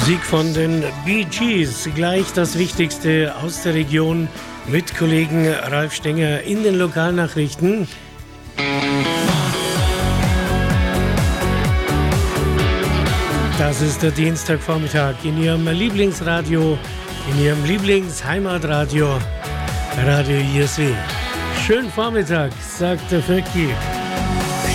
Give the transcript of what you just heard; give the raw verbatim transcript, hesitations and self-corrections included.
Musik von den Bee Gees, gleich das Wichtigste aus der Region mit Kollegen Ralf Stenger in den Lokalnachrichten. Das ist der Dienstagvormittag in Ihrem Lieblingsradio, in Ihrem Lieblingsheimatradio, Radio I S W. Schönen Vormittag, sagt der Vöcki.